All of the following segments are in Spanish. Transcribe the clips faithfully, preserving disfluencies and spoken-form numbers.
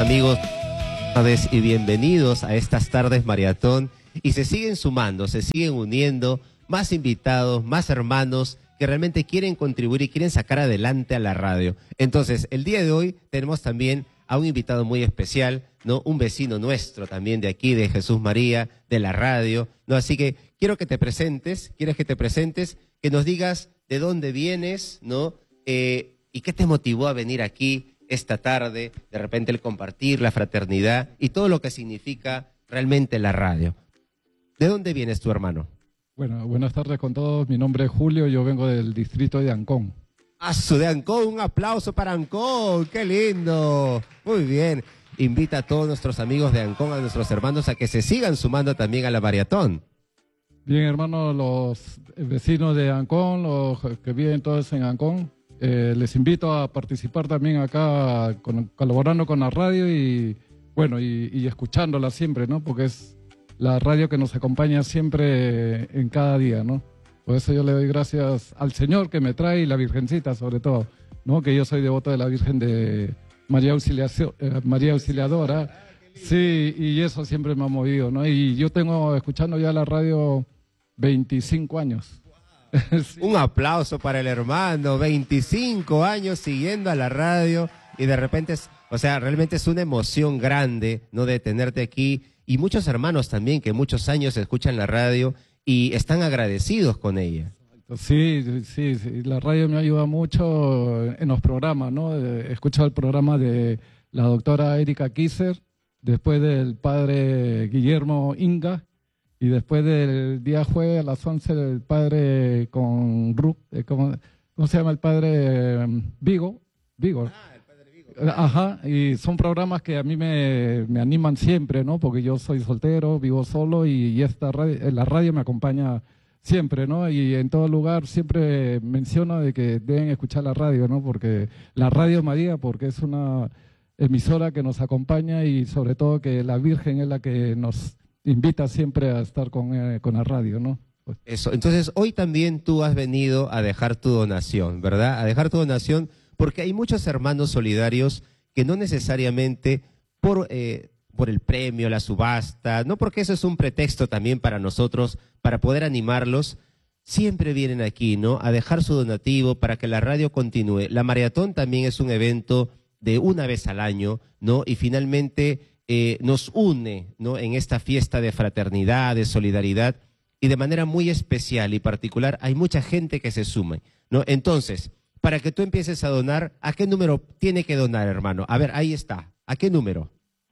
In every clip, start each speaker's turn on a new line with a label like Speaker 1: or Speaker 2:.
Speaker 1: amigos, tardes y bienvenidos a estas tardes maratón. Y se siguen sumando, se siguen uniendo más invitados, más hermanos que realmente quieren contribuir y quieren sacar adelante a la radio. Entonces, el día de hoy tenemos también a un invitado muy especial, ¿no? Un vecino nuestro también de aquí, de Jesús María, de la radio, ¿no? Así que quiero que te presentes, quieres que te presentes, que nos digas de dónde vienes, ¿no? Eh, y qué te motivó a venir aquí esta tarde, de repente el compartir, la fraternidad y todo lo que significa realmente la radio. ¿De dónde vienes tu hermano?
Speaker 2: Bueno, buenas tardes con todos. Mi nombre es Julio, yo vengo del distrito de Ancón.
Speaker 1: ¡Ah, su de Ancón! Un aplauso para Ancón. ¡Qué lindo! Muy bien. Invita a todos nuestros amigos de Ancón, a nuestros hermanos, a que se sigan sumando también a la maratón.
Speaker 2: Bien, hermanos, los vecinos de Ancón, los que viven todos en Ancón, eh, les invito a participar también acá, con, colaborando con la radio y, bueno, y, y escuchándola siempre, ¿no? Porque es la radio que nos acompaña siempre en cada día, ¿no? Por eso yo le doy gracias al Señor que me trae y la Virgencita sobre todo, ¿no? Que yo soy devoto de la Virgen de María, Auxiliación, eh, María Auxiliadora. Sí, y eso siempre me ha movido, ¿no? Y yo tengo escuchando ya la radio veinticinco años.
Speaker 1: Sí. Un aplauso para el hermano, veinticinco años siguiendo a la radio y de repente, es, o sea, realmente es una emoción grande, ¿no? De tenerte aquí. Y muchos hermanos también que muchos años escuchan la radio y están agradecidos con ella.
Speaker 2: Sí, sí, sí, la radio me ayuda mucho en los programas, ¿no? He escuchado el programa de la doctora Erika Kisser, después del padre Guillermo Inga, y después del día jueves a las once del padre con Ru, eh, ¿cómo, ¿cómo se llama el padre? Vigo, Vigo.
Speaker 1: Ah, el padre Vigo.
Speaker 2: Ajá, y son programas que a mí me, me animan siempre, ¿no? Porque yo soy soltero, vivo solo y, y esta radio, la radio me acompaña siempre, ¿no? Y en todo lugar siempre menciono de que deben escuchar la radio, ¿no? Porque la Radio María, porque es una emisora que nos acompaña y sobre todo que la Virgen es la que nos invita siempre a estar con, eh, con la radio, ¿no? Pues.
Speaker 1: Eso, entonces hoy también tú has venido a dejar tu donación, ¿verdad? A dejar tu donación porque hay muchos hermanos solidarios que no necesariamente por, eh, por el premio, la subasta, no porque eso es un pretexto también para nosotros, para poder animarlos, siempre vienen aquí, ¿no? A dejar su donativo para que la radio continúe. La maratón también es un evento de una vez al año, ¿no? Y finalmente eh, nos une, ¿no? En esta fiesta de fraternidad, de solidaridad, y de manera muy especial y particular hay mucha gente que se suma, ¿no? Entonces, para que tú empieces a donar, ¿a qué número tiene que donar, hermano? A ver, ahí está. ¿A qué número?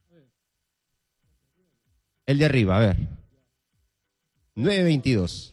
Speaker 1: El de arriba, a ver. nueve veintidós.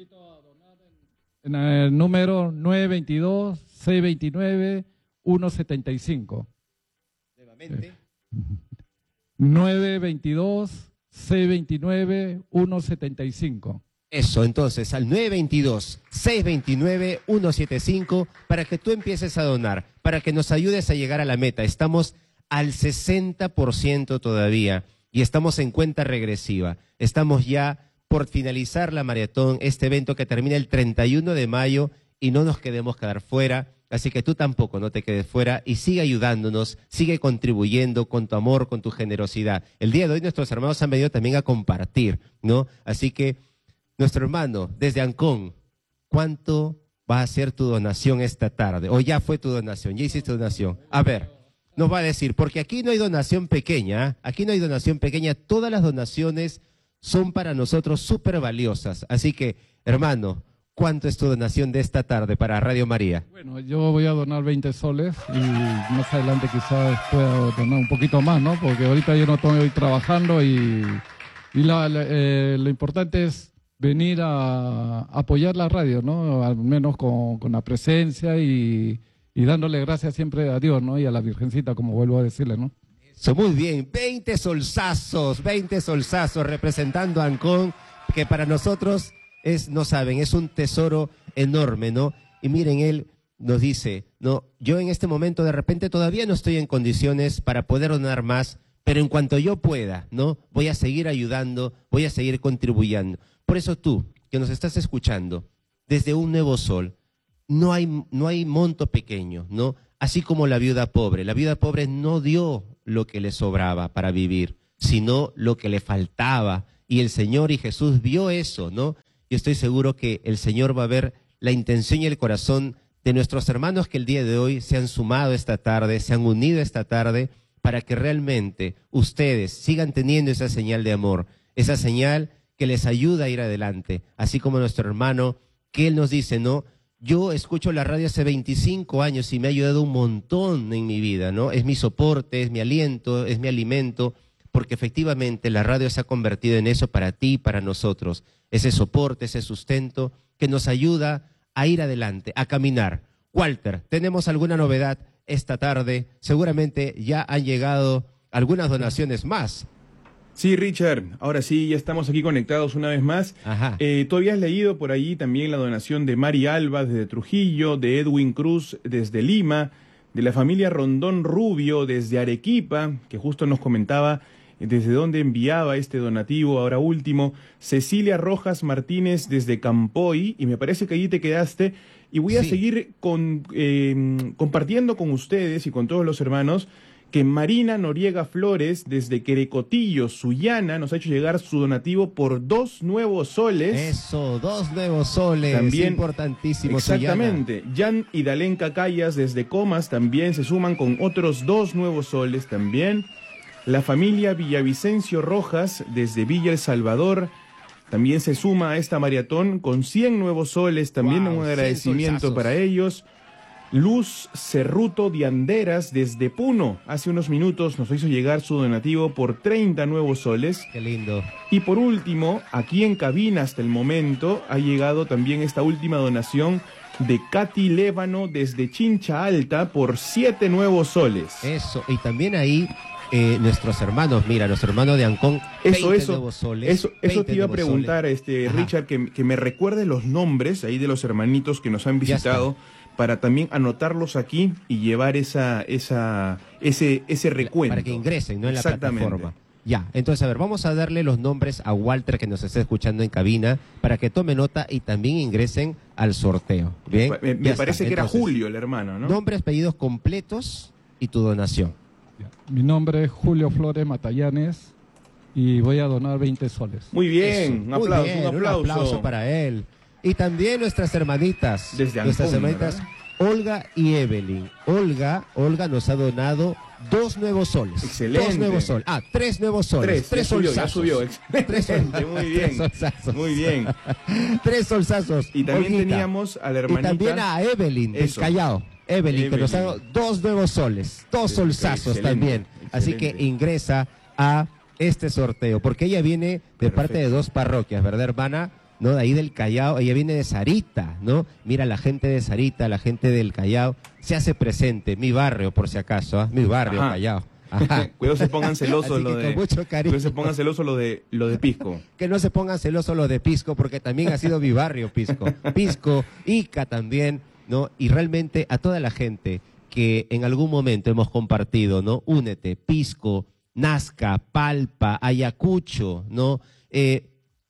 Speaker 2: En el número nueve veintidós, seis veintinueve, ciento setenta y cinco.
Speaker 1: Nuevamente.
Speaker 2: Eh, nueve veintidós, seis veintinueve, ciento setenta y cinco.
Speaker 1: Eso, entonces, al nueve veintidós, seis veintinueve, ciento setenta y cinco, para que tú empieces a donar, para que nos ayudes a llegar a la meta. Estamos al sesenta por ciento todavía y estamos en cuenta regresiva. Estamos ya por finalizar la maratón, este evento que termina el treinta y uno de mayo, y no nos quedemos quedar fuera. Así que tú tampoco no te quedes fuera y sigue ayudándonos, sigue contribuyendo con tu amor, con tu generosidad. El día de hoy nuestros hermanos han venido también a compartir, ¿no? Así que, nuestro hermano, desde Ancón, ¿cuánto va a ser tu donación esta tarde? ¿O ya fue tu donación? ¿Ya hiciste tu donación? A ver, nos va a decir, porque aquí no hay donación pequeña, ¿eh? Aquí no hay donación pequeña, todas las donaciones son para nosotros súper valiosas. Así que, hermano, ¿cuánto es tu donación de esta tarde para Radio María?
Speaker 2: Bueno, yo voy a donar veinte soles y más adelante quizás pueda donar un poquito más, ¿no? Porque ahorita yo no estoy trabajando y, y la, la, eh, lo importante es venir a apoyar la radio, ¿no? Al menos con, con la presencia y, y dándole gracias siempre a Dios, ¿no? Y a la Virgencita, como vuelvo a decirle, ¿no?
Speaker 1: Eso, muy bien, veinte solsazos, veinte solsazos representando a Ancón, que para nosotros es, no saben, es un tesoro enorme, ¿no? Y miren, él nos dice, no, yo en este momento de repente todavía no estoy en condiciones para poder donar más, pero en cuanto yo pueda, ¿no? Voy a seguir ayudando, voy a seguir contribuyendo. Por eso tú, que nos estás escuchando, desde un nuevo sol, no hay, no hay monto pequeño, ¿no? Así como la viuda pobre. La viuda pobre no dio lo que le sobraba para vivir, sino lo que le faltaba. Y el Señor y Jesús vio eso, ¿no? Y estoy seguro que el Señor va a ver la intención y el corazón de nuestros hermanos que el día de hoy se han sumado esta tarde, se han unido esta tarde, para que realmente ustedes sigan teniendo esa señal de amor, esa señal que les ayuda a ir adelante. Así como nuestro hermano, que él nos dice, ¿no? Yo escucho la radio hace veinticinco años y me ha ayudado un montón en mi vida, ¿no? Es mi soporte, es mi aliento, es mi alimento, porque efectivamente la radio se ha convertido en eso para ti y para nosotros. Ese soporte, ese sustento que nos ayuda a ir adelante, a caminar. Walter, ¿tenemos alguna novedad esta tarde? Seguramente ya han llegado algunas donaciones más.
Speaker 3: Sí, Richard, ahora sí, ya estamos aquí conectados una vez más.
Speaker 1: Ajá.
Speaker 3: Eh, tú habías leído por ahí también la donación de Mari Alba desde Trujillo, de Edwin Cruz desde Lima, de la familia Rondón Rubio desde Arequipa, que justo nos comentaba desde dónde enviaba este donativo, ahora último, Cecilia Rojas Martínez desde Campoy, y me parece que allí te quedaste, y voy a
Speaker 1: Sí.
Speaker 3: seguir con, eh, compartiendo con ustedes y con todos los hermanos que Marina Noriega Flores desde Querecotillo, Sullana, nos ha hecho llegar su donativo por dos nuevos soles.
Speaker 1: Eso, dos nuevos soles,
Speaker 3: También,
Speaker 1: importantísimo.
Speaker 3: exactamente. Jan y Dalén Cacayas desde Comas también se suman con otros dos nuevos soles también. La familia Villavicencio Rojas desde Villa El Salvador también se suma a esta maratón con cien nuevos soles, también
Speaker 1: Wow,
Speaker 3: un
Speaker 1: cien
Speaker 3: agradecimiento
Speaker 1: solsazos.
Speaker 3: para ellos. Luz Cerruto de Anderas desde Puno, hace unos minutos nos hizo llegar su donativo por treinta nuevos soles.
Speaker 1: Qué lindo.
Speaker 3: Y por último, aquí en cabina hasta el momento ha llegado también esta última donación de Katy Lévano desde Chincha Alta por siete nuevos soles.
Speaker 1: Eso, y también ahí eh, nuestros hermanos, mira, nuestro hermano de Ancón,
Speaker 3: Eso,
Speaker 1: veinte
Speaker 3: eso,
Speaker 1: nuevos soles.
Speaker 3: eso, eso
Speaker 1: veinte
Speaker 3: te iba a
Speaker 1: nuevos
Speaker 3: preguntar,
Speaker 1: soles.
Speaker 3: este
Speaker 1: Ajá.
Speaker 3: Richard, que, que me recuerde los nombres ahí de los hermanitos que nos han
Speaker 1: Ya
Speaker 3: visitado, para también anotarlos aquí y llevar esa, esa, ese, ese recuento.
Speaker 1: Para que ingresen, ¿no? En la
Speaker 3: Exactamente.
Speaker 1: plataforma. Ya, entonces, a ver, vamos a darle los nombres a Walter que nos está escuchando en cabina para que tome nota y también ingresen al sorteo. Bien.
Speaker 3: Me, me
Speaker 1: Ya
Speaker 3: parece
Speaker 1: está.
Speaker 3: que era
Speaker 1: Entonces,
Speaker 3: Julio el hermano, ¿no?
Speaker 1: Nombres, apellidos completos y tu donación.
Speaker 2: Mi nombre es Julio Flores Matallanes y voy a donar veinte soles.
Speaker 3: Muy bien,
Speaker 1: Eso,
Speaker 3: un
Speaker 1: muy
Speaker 3: aplauso,
Speaker 1: bien,
Speaker 3: un aplauso.
Speaker 1: Un aplauso para él. Y también nuestras hermanitas.
Speaker 3: Desde
Speaker 1: nuestras
Speaker 3: Ancón,
Speaker 1: hermanitas
Speaker 3: ¿verdad?
Speaker 1: Olga y Evelyn. Olga, Olga nos ha donado dos nuevos soles.
Speaker 3: Excelente.
Speaker 1: Dos nuevos soles. Ah, tres nuevos soles.
Speaker 3: Tres, ya subió, ya
Speaker 1: solsazos.
Speaker 3: subió.
Speaker 1: Tres
Speaker 3: Excelente, muy bien.
Speaker 1: Tres solsazos.
Speaker 3: Muy bien.
Speaker 1: Tres solsazos.
Speaker 3: Y también
Speaker 1: Olguita.
Speaker 3: teníamos a la
Speaker 1: Y
Speaker 3: hermanita.
Speaker 1: también a Evelyn del
Speaker 3: Eso.
Speaker 1: Callao. Evelyn, que nos ha dado
Speaker 3: Evelyn.
Speaker 1: dos nuevos soles. Dos
Speaker 3: Sí,
Speaker 1: solsazos
Speaker 3: excelente,
Speaker 1: también. Así que
Speaker 3: excelente.
Speaker 1: ingresa a este sorteo. Porque ella viene de
Speaker 3: Perfecto.
Speaker 1: parte de dos parroquias, ¿verdad, hermana? ¿No? De ahí del Callao. Ella viene de Sarita, ¿no? Mira, la gente de Sarita, la gente del Callao, se hace presente. Mi barrio, por si acaso, ¿ah? Mi barrio,
Speaker 3: Ajá.
Speaker 1: Callao. Ajá.
Speaker 3: Cuidado se pongan celosos
Speaker 1: Así
Speaker 3: lo
Speaker 1: que
Speaker 3: de.
Speaker 1: con mucho cariño.
Speaker 3: Cuidado se pongan celosos lo de lo de Pisco.
Speaker 1: Que no se pongan celosos los de Pisco, porque también ha sido mi barrio, Pisco. Pisco, Ica también, ¿no? Y realmente a toda la gente que en algún momento hemos compartido, ¿no? Únete, Pisco, Nazca, Palpa, Ayacucho, ¿no? Eh,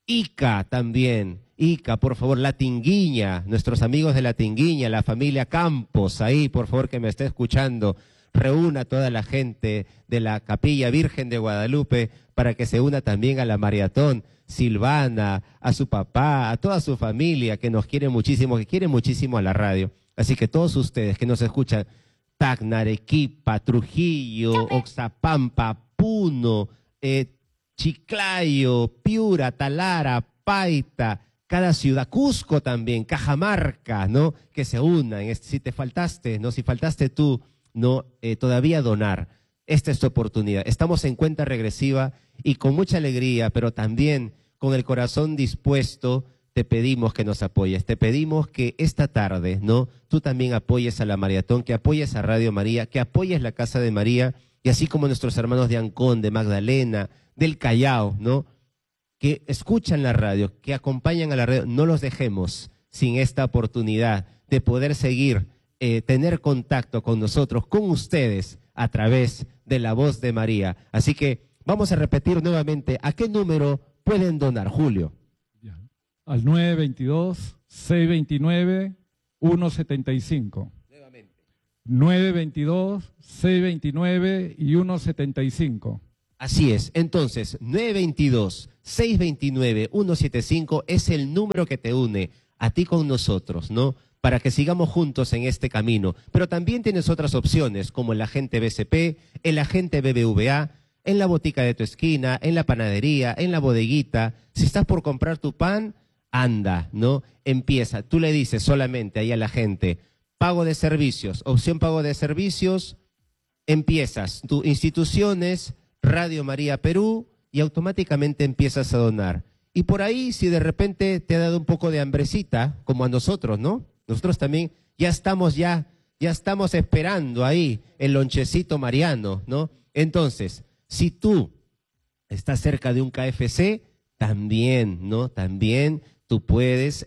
Speaker 1: Ica también, Ica, por favor, La Tinguiña, nuestros amigos de La Tinguiña, la familia Campos, ahí, por favor, que me esté escuchando. Reúna a toda la gente de la Capilla Virgen de Guadalupe para que se una también a la maratón. Silvana, a su papá, a toda su familia que nos quiere muchísimo, que quiere muchísimo a la radio. Así que todos ustedes que nos escuchan, Tacna, Arequipa, Trujillo, Oxapampa, Puno, eh, Chiclayo, Piura, Talara, Paita, cada ciudad, Cusco también, Cajamarca, ¿no? Que se unan. Si te faltaste, ¿no? Si faltaste tú, no, eh, todavía donar. Esta es tu oportunidad. Estamos en cuenta regresiva y con mucha alegría, pero también con el corazón dispuesto, te pedimos que nos apoyes. Te pedimos que esta tarde, ¿no? Tú también apoyes a la maratón, que apoyes a Radio María, que apoyes la Casa de María, y así como nuestros hermanos de Ancón, de Magdalena, del Callao, ¿no? Que escuchan la radio, que acompañan a la radio, no los dejemos sin esta oportunidad de poder seguir Eh, tener contacto con nosotros, con ustedes, a través de la voz de María. Así que vamos a repetir nuevamente, ¿a qué número pueden donar, Julio?
Speaker 2: Ya. Al nueve veintidós, seiscientos veintinueve, ciento setenta y cinco.
Speaker 1: Nuevamente.
Speaker 2: nueve veintidós, seiscientos veintinueve y ciento setenta y cinco.
Speaker 1: Así es. Entonces, nueve veintidós, seiscientos veintinueve, ciento setenta y cinco es el número que te une a ti con nosotros, ¿no? Para que sigamos juntos en este camino. Pero también tienes otras opciones, como el agente B C P, el agente B B V A, en la botica de tu esquina, en la panadería, en la bodeguita. Si estás por comprar tu pan, anda, ¿no? Empieza. Tú le dices solamente ahí a la gente, pago de servicios, opción pago de servicios, empiezas. Tu instituciones, Radio María Perú, y automáticamente empiezas a donar. Y por ahí, si de repente te ha dado un poco de hambrecita, como a nosotros, ¿no? Nosotros también ya estamos ya, ya estamos esperando ahí el lonchecito mariano, ¿no? Entonces, si tú estás cerca de un K F C, también, ¿no? También tú puedes